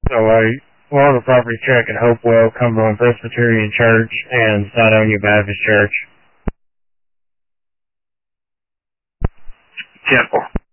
So we're on the property check at Hopewell, Cumberland Presbyterian Church, and Sidonia Baptist Church. 10-4.